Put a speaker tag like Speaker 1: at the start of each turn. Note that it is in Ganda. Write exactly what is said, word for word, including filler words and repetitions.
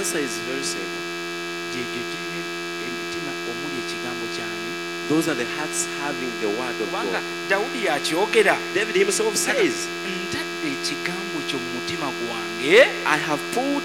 Speaker 1: answer is very simple.
Speaker 2: gyegyo giri emitima omuli ekigambo kyani.
Speaker 1: Those are the hearts having the word of
Speaker 2: kubanga
Speaker 1: God.
Speaker 2: Dawudi yakyogera.
Speaker 1: David himself says,
Speaker 2: ntadde ekigambo kyo mu mutima gwange.
Speaker 1: I have put